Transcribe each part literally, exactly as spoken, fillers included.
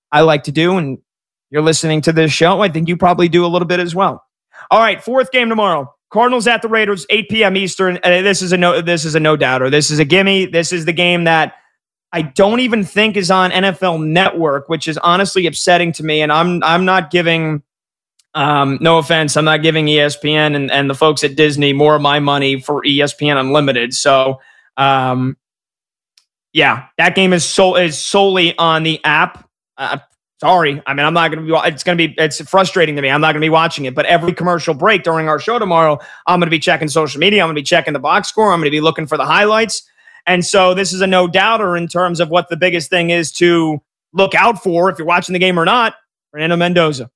I like to do, and you're listening to this show, I think you probably do a little bit as well. All right, fourth game tomorrow. Cardinals at the Raiders, eight p.m. Eastern. Uh, this is a no. This is a no doubter. This is a gimme. This is the game that I don't even think is on N F L Network, which is honestly upsetting to me. And I'm I'm not giving, um, no offense, I'm not giving E S P N and, and the folks at Disney more of my money for E S P N Unlimited. So, um, yeah, that game is so is solely on the app. Uh, Sorry. I mean, I'm not going to be, it's going to be, it's frustrating to me. I'm not going to be watching it, but every commercial break during our show tomorrow, I'm going to be checking social media. I'm going to be checking the box score. I'm going to be looking for the highlights. And so this is a no doubter in terms of what the biggest thing is to look out for if you're watching the game or not. Fernando Mendoza.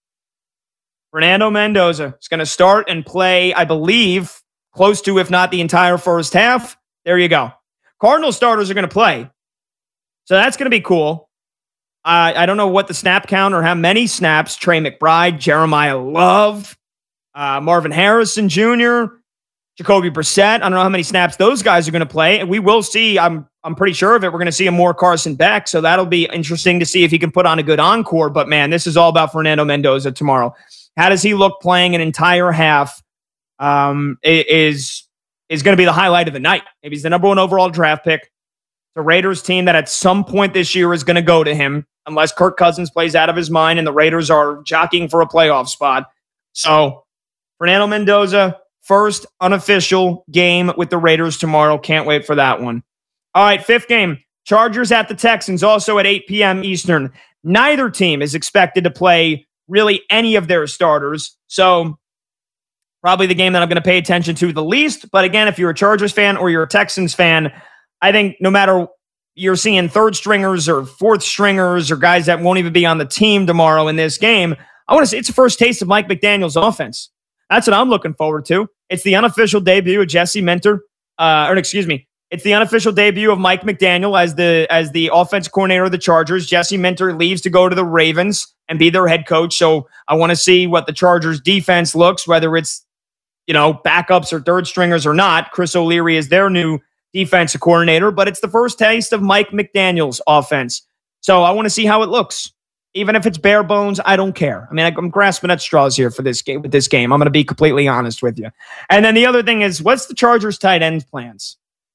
Fernando Mendoza is going to start and play, I believe, close to, if not the entire first half. There you go. Cardinal starters are going to play. So that's going to be cool. Uh, I don't know what the snap count or how many snaps Trey McBride, Jeremiah Love, uh, Marvin Harrison Junior, Jacoby Brissett. I don't know how many snaps those guys are going to play. And we will see, I'm I'm pretty sure of it, we're going to see a more Carson Beck. So that'll be interesting to see if he can put on a good encore. But man, this is all about Fernando Mendoza tomorrow. How does he look playing an entire half um, is, is going to be the highlight of the night. Maybe he's the number one overall draft pick. The Raiders team that at some point this year is going to go to him unless Kirk Cousins plays out of his mind and the Raiders are jockeying for a playoff spot. So Fernando Mendoza, first unofficial game with the Raiders tomorrow. Can't wait for that one. All right, fifth game. Chargers at the Texans, also at eight p.m. Eastern. Neither team is expected to play really any of their starters. So probably the game that I'm going to pay attention to the least. But again, if you're a Chargers fan or you're a Texans fan, I think no matter you're seeing third stringers or fourth stringers or guys that won't even be on the team tomorrow in this game, I want to say it's the first taste of Mike McDaniel's offense. That's what I'm looking forward to. It's the unofficial debut of Jesse Minter, uh, or excuse me, it's the unofficial debut of Mike McDaniel as the as the offense coordinator of the Chargers. Jesse Minter leaves to go to the Ravens and be their head coach. So I want to see what the Chargers defense looks, whether it's, you know, backups or third stringers or not. Chris O'Leary is their new defensive coordinator, but it's the first taste of Mike McDaniel's offense. So I want to see how it looks. Even if it's bare bones, I don't care. I mean, I'm grasping at straws here for this game. With this game, I'm going to be completely honest with you. And then the other thing is, what's the Chargers tight end plans?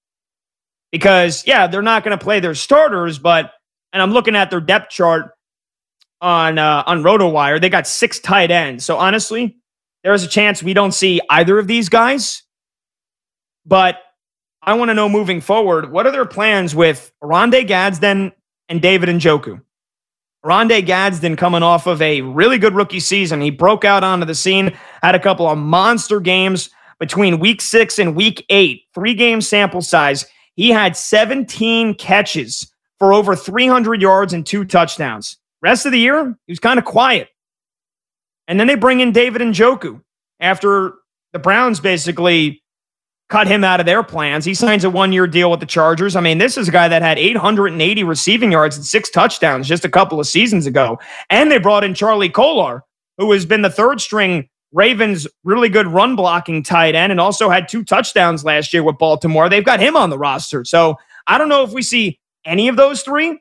Because yeah, they're not going to play their starters, but and I'm looking at their depth chart on uh, on RotoWire. They got six tight ends. So honestly, there's a chance we don't see either of these guys. But I want to know moving forward, what are their plans with Oronde Gadsden and David Njoku? Oronde Gadsden coming off of a really good rookie season. He broke out onto the scene, had a couple of monster games between week six and week eight, three-game sample size. He had seventeen catches for over three hundred yards and two touchdowns. Rest of the year, he was kind of quiet. And then they bring in David Njoku after the Browns basically cut him out of their plans. He signs a one-year deal with the Chargers. I mean, this is a guy that had eight hundred eighty receiving yards and six touchdowns just a couple of seasons ago. And they brought in Charlie Kolar, who has been the third-string Ravens really good run-blocking tight end and also had two touchdowns last year with Baltimore. They've got him on the roster. So I don't know if we see any of those three,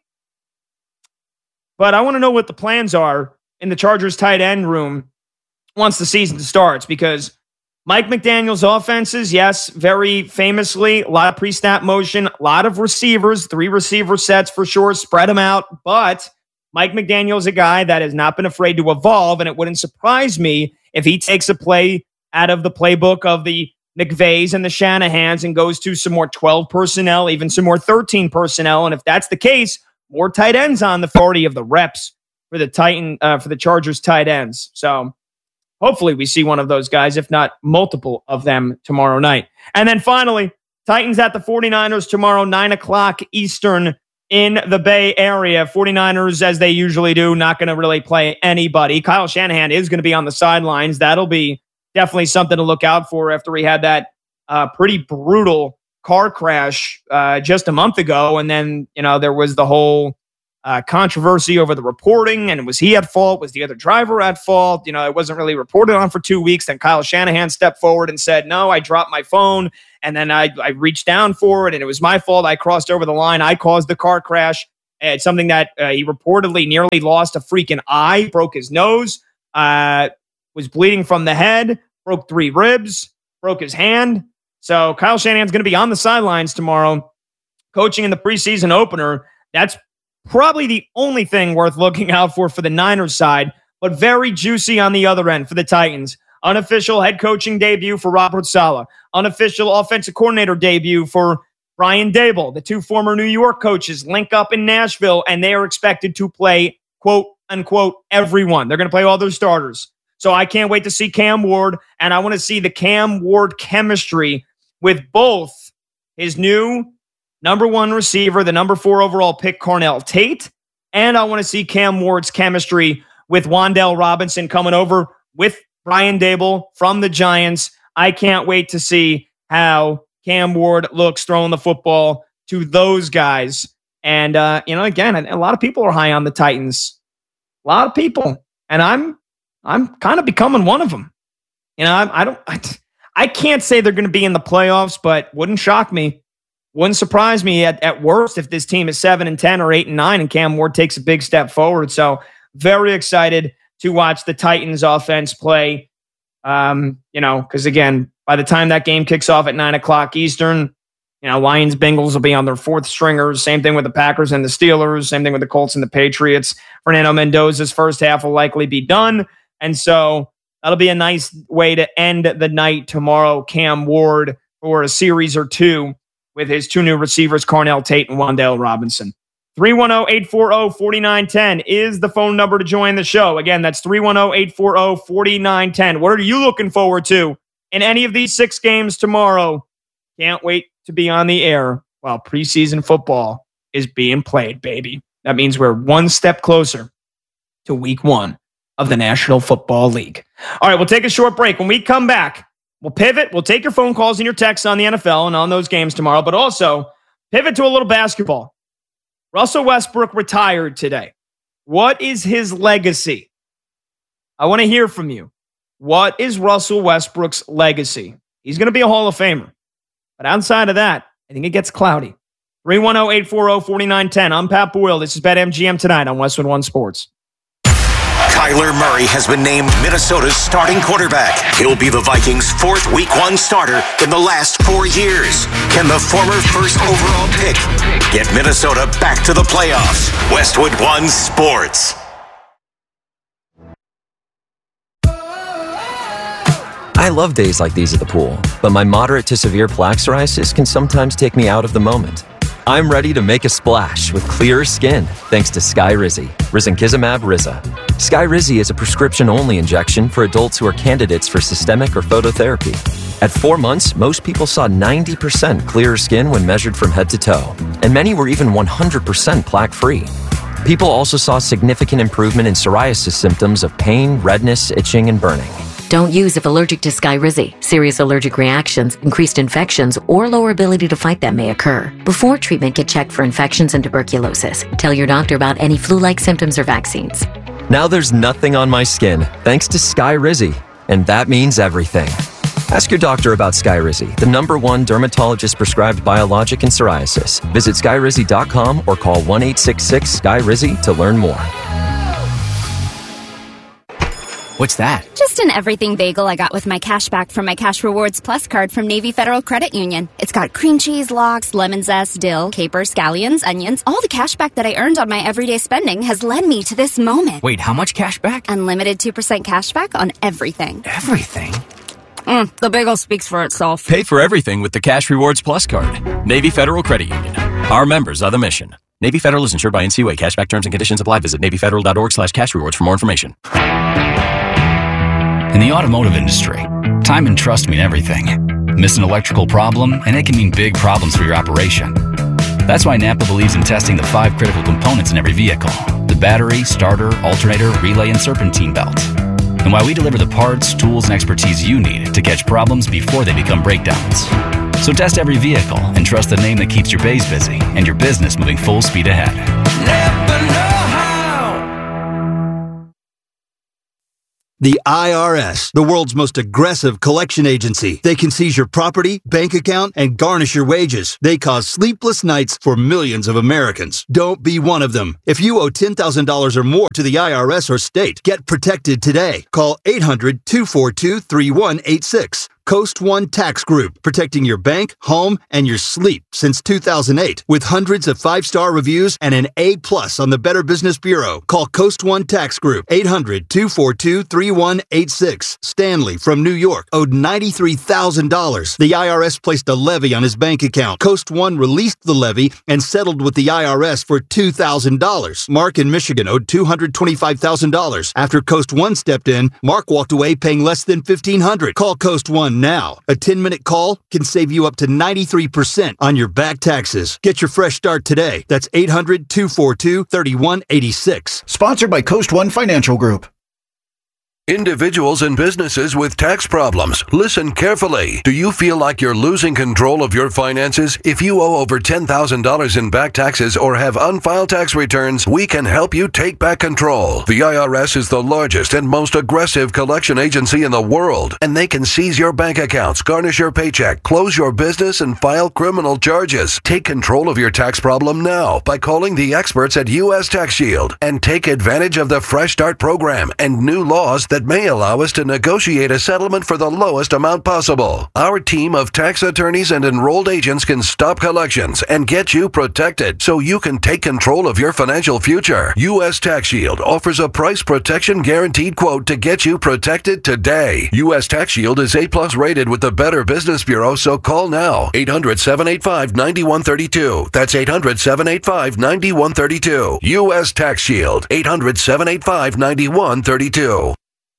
but I want to know what the plans are in the Chargers tight end room once the season starts, because Mike McDaniel's offenses, yes, very famously, a lot of pre-snap motion, a lot of receivers, three receiver sets for sure, spread them out. But Mike McDaniel's a guy that has not been afraid to evolve, and it wouldn't surprise me if he takes a play out of the playbook of the McVays and the Shanahans and goes to some more twelve personnel, even some more thirteen personnel. And if that's the case, more tight ends on the forty of the reps for the Titan, uh, for the Chargers tight ends. So hopefully we see one of those guys, if not multiple of them tomorrow night. And then finally, Titans at the 49ers tomorrow, nine o'clock Eastern in the Bay Area. 49ers, as they usually do, not going to really play anybody. Kyle Shanahan is going to be on the sidelines. That'll be definitely something to look out for after we had that uh, pretty brutal car crash uh, just a month ago. And then, you know, there was the whole Uh, controversy over the reporting, and was he at fault? Was the other driver at fault? You know, it wasn't really reported on for two weeks. Then Kyle Shanahan stepped forward and said, no, I dropped my phone, and then I, I reached down for it, and it was my fault. I crossed over the line. I caused the car crash. It's something that uh, he reportedly nearly lost a freaking eye, broke his nose, uh, was bleeding from the head, broke three ribs, broke his hand. So Kyle Shanahan's going to be on the sidelines tomorrow, coaching in the preseason opener. That's probably the only thing worth looking out for for the Niners side, but very juicy on the other end for the Titans. Unofficial head coaching debut for Robert Saleh. Unofficial offensive coordinator debut for Brian Daboll. The two former New York coaches link up in Nashville, and they are expected to play, quote, unquote, everyone. They're going to play all their starters. So I can't wait to see Cam Ward, and I want to see the Cam Ward chemistry with both his new number one receiver, the number four overall pick, Carnell Tate, and I want to see Cam Ward's chemistry with Wan'Dale Robinson coming over with Brian Daboll from the Giants. I can't wait to see how Cam Ward looks throwing the football to those guys. And, uh, you know, again, a lot of people are high on the Titans. A lot of people. And I'm I'm kind of becoming one of them. You know, I, I don't, I, I can't say they're going to be in the playoffs, but wouldn't shock me. Wouldn't surprise me at, at worst if this team is seven and ten or eight and nine and Cam Ward takes a big step forward. So very excited to watch the Titans offense play. Um, you know, because again, by the time that game kicks off at nine o'clock Eastern, you know, Lions, Bengals will be on their fourth stringers. Same thing with the Packers and the Steelers. Same thing with the Colts and the Patriots. Fernando Mendoza's first half will likely be done. And so that'll be a nice way to end the night tomorrow. Cam Ward for a series or two with his two new receivers, Carnell Tate and Wan'Dale Robinson. three one zero, eight four zero, four nine one zero is the phone number to join the show. Again, that's three one zero, eight four zero, four nine one zero. What are you looking forward to in any of these six games tomorrow? Can't wait to be on the air while preseason football is being played, baby. That means we're one step closer to week one of the National Football League. All right, we'll take a short break. When we come back, we'll pivot. We'll take your phone calls and your texts on the N F L and on those games tomorrow, but also pivot to a little basketball. Russell Westbrook retired today. What is his legacy? I want to hear from you. What is Russell Westbrook's legacy? He's going to be a Hall of Famer. But outside of that, I think it gets cloudy. three one zero, eight four zero, four nine one zero. I'm Pat Boyle. This is BetMGM tonight on Westwood One Sports. Kyler Murray has been named Minnesota's starting quarterback. He'll be the Vikings' fourth Week One starter in the last four years. Can the former first overall pick get Minnesota back to the playoffs? Westwood One Sports. I love days like these at the pool, but my moderate to severe plaque psoriasis can sometimes take me out of the moment. I'm ready to make a splash with clearer skin thanks to Skyrizi, Risankizumab Riza. Skyrizi is a prescription-only injection for adults who are candidates for systemic or phototherapy. At four months, most people saw ninety percent clearer skin when measured from head to toe, and many were even one hundred percent plaque-free. People also saw significant improvement in psoriasis symptoms of pain, redness, itching, and burning. Don't use if allergic to Skyrizi. Serious allergic reactions, increased infections, or lower ability to fight them may occur. Before treatment, get checked for infections and tuberculosis. Tell your doctor about any flu-like symptoms or vaccines. Now there's nothing on my skin thanks to Skyrizi, and that means everything. Ask your doctor about Skyrizi, the number one dermatologist-prescribed biologic in psoriasis. Visit Skyrizi dot com or call one eight six six, S K Y R I Z I to learn more. What's that? Just an everything bagel I got with my cash back from my Cash Rewards Plus card from Navy Federal Credit Union. It's got cream cheese, lox, lemon zest, dill, capers, scallions, onions. All the cash back that I earned on my everyday spending has led me to this moment. Wait, how much cash back? Unlimited two percent cash back on everything. Everything? Mm, the bagel speaks for itself. Pay for everything with the Cash Rewards Plus card. Navy Federal Credit Union. Our members are the mission. Navy Federal is insured by N C U A. Cashback terms and conditions apply. Visit Navy Federal dot org slash cash rewards for more information. In the automotive industry, time and trust mean everything. Miss an electrical problem, and it can mean big problems for your operation. That's why Napa believes in testing the five critical components in every vehicle: the battery, starter, alternator, relay, and serpentine belt. And why we deliver the parts, tools, and expertise you need to catch problems before they become breakdowns. So test every vehicle and trust the name that keeps your bays busy and your business moving full speed ahead. Napa know-how. The I R S, the world's most aggressive collection agency. They can seize your property, bank account, and garnish your wages. They cause sleepless nights for millions of Americans. Don't be one of them. If you owe ten thousand dollars or more to the I R S or state, get protected today. Call eight hundred, two four two, three one eight six. Coast One Tax Group, protecting your bank, home, and your sleep since two thousand eight. With hundreds of five-star reviews and an A plus on the Better Business Bureau. Call Coast One Tax Group, eight hundred, two four two, three one eight six. Stanley from New York owed ninety-three thousand dollars. The I R S placed a levy on his bank account. Coast One released the levy and settled with the I R S for two thousand dollars. Mark in Michigan owed two hundred twenty-five thousand dollars. After Coast One stepped in, Mark walked away paying less than fifteen hundred dollars. Call Coast One now. A ten-minute call can save you up to ninety-three percent on your back taxes. Get your fresh start today. That's eight hundred, two four two, three one eight six. Sponsored by Coast One Financial Group. Individuals and businesses with tax problems, listen carefully. Do you feel like you're losing control of your finances? If you owe over ten thousand dollars in back taxes or have unfiled tax returns, we can help you take back control. The I R S is the largest and most aggressive collection agency in the world, and they can seize your bank accounts, garnish your paycheck, close your business, and file criminal charges. Take control of your tax problem now by calling the experts at U S Tax Shield and take advantage of the Fresh Start program and new laws that may allow us to negotiate a settlement for the lowest amount possible. Our team of tax attorneys and enrolled agents can stop collections and get you protected so you can take control of your financial future. U S Tax Shield offers a price protection guaranteed quote to get you protected today. U S Tax Shield is A plus rated with the Better Business Bureau, so call now. eight hundred, seven eight five, nine one three two. That's eight hundred, seven eight five, nine one three two. U S Tax Shield. eight hundred, seven eight five, nine one three two.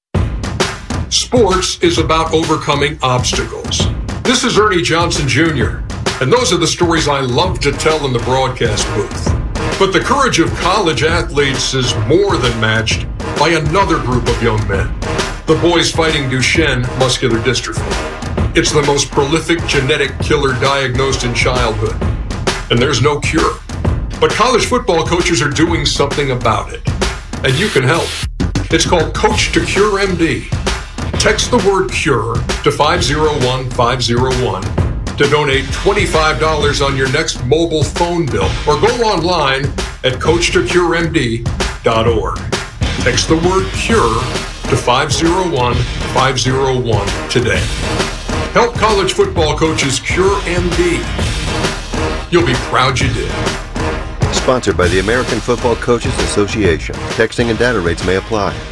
Sports is about overcoming obstacles. This is Ernie Johnson Junior, and those are the stories I love to tell in the broadcast booth. But the courage of college athletes is more than matched by another group of young men, the boys fighting Duchenne muscular dystrophy. It's the most prolific genetic killer diagnosed in childhood, and there's no cure. But college football coaches are doing something about it, and you can help. It's called Coach to Cure M D. Text the word CURE to five oh one five oh one to donate twenty-five dollars on your next mobile phone bill, or go online at coach to cure m d dot org. Text the word CURE to five oh one five oh one today. Help college football coaches cure M D. You'll be proud you did. Sponsored by the American Football Coaches Association. Texting and data rates may apply.